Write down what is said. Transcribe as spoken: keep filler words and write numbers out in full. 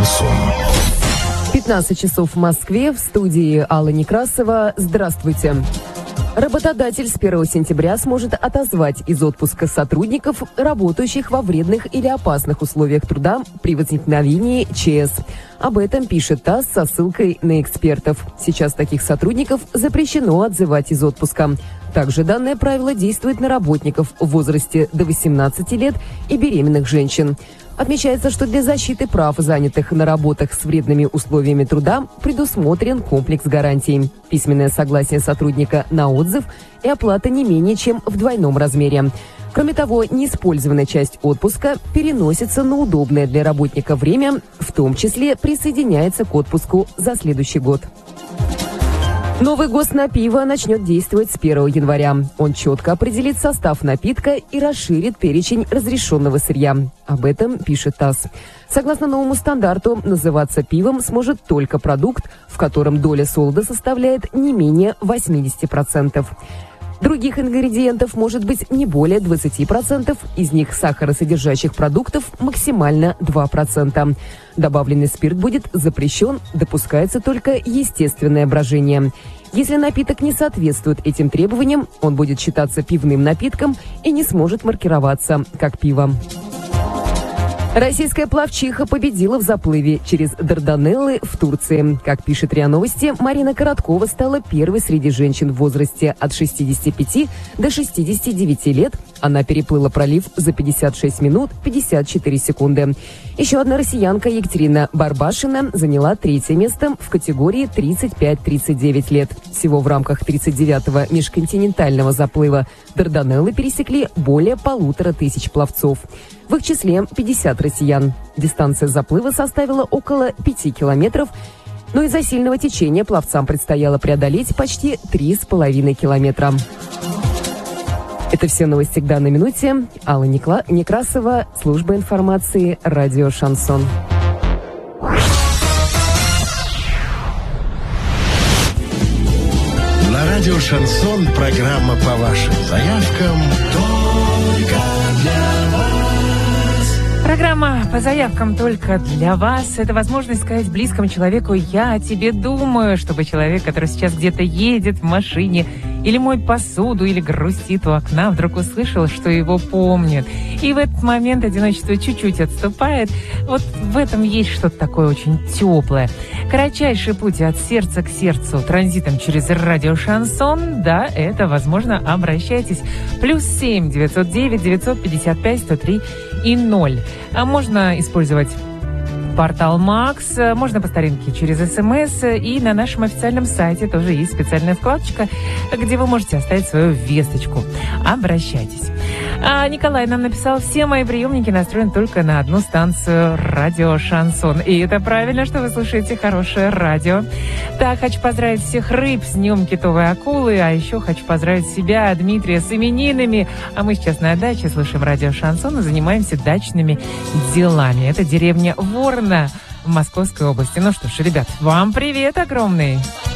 Шансон. пятнадцать часов в Москве, в студии Алла Некрасова. Здравствуйте. Работодатель с первого сентября сможет отозвать из отпуска сотрудников, работающих во вредных или опасных условиях труда при возникновении ЧС. Об этом пишет ТАСС со ссылкой на экспертов. Сейчас таких сотрудников запрещено отзывать из отпуска. Также данное правило действует на работников в возрасте до восемнадцати лет и беременных женщин. Отмечается, что для защиты прав занятых на работах с вредными условиями труда предусмотрен комплекс гарантий. Письменное согласие сотрудника на отзыв и оплата не менее чем в двойном размере. Кроме того, неиспользованная часть отпуска переносится на удобное для работника время, в том числе присоединяется к отпуску за следующий год. Новый ГОСТ на пиво начнет действовать с первого января. Он четко определит состав напитка и расширит перечень разрешенного сырья. Об этом пишет ТАСС. Согласно новому стандарту, называться пивом сможет только продукт, в котором доля солода составляет не менее восемьдесят процентов. Других ингредиентов может быть не более двадцати процентов, из них сахаросодержащих продуктов максимально два процента. Добавленный спирт будет запрещен, допускается только естественное брожение. Если напиток не соответствует этим требованиям, он будет считаться пивным напитком и не сможет маркироваться как пиво. Российская пловчиха победила в заплыве через Дарданеллы в Турции. Как пишет РИА Новости, Марина Короткова стала первой среди женщин в возрасте от шестидесяти пяти до шестидесяти девяти лет. Она переплыла пролив за пятьдесят шесть минут пятьдесят четыре секунды. Еще одна россиянка Екатерина Барбашина заняла третье место в категории тридцать пять тридцать девять лет. Всего в рамках тридцать девятого межконтинентального заплыва Дарданеллы пересекли более полутора тысяч пловцов. В их числе пятьдесят россиян. Дистанция заплыва составила около пяти километров, но из-за сильного течения пловцам предстояло преодолеть почти три с половиной километра. Это все новости к данной минуте. Алла Некла... Некрасова, служба информации, радио «Шансон». На радио «Шансон» программа по вашим заявкам только для вас. Программа по заявкам только для вас. Это возможность сказать близкому человеку «я о тебе думаю», чтобы человек, который сейчас где-то едет в машине или моет посуду, или грустит у окна, вдруг услышал, что его помнят. И в этот момент одиночество чуть-чуть отступает. Вот в этом есть что-то такое очень теплое. Кратчайший путь от сердца к сердцу транзитом через радио «Шансон». Да, это возможно. Обращайтесь. Плюс семь девятьсот девять девятьсот пятьдесят пять сто три и ноль. А можно использовать портал Макс, можно по старинке через СМС, и на нашем официальном сайте тоже есть специальная вкладочка, где вы можете оставить свою весточку. Обращайтесь. А Николай нам написал: все мои приемники настроены только на одну станцию радио «Шансон». И это правильно, что вы слушаете хорошее радио. Так, хочу поздравить всех рыб с днем китовой акулы, а еще хочу поздравить себя, Дмитрия, с именинами. А мы сейчас на даче слушаем радио «Шансон» и занимаемся дачными делами. Это деревня Ворна в Московской области. Ну что ж, ребят, вам привет огромный!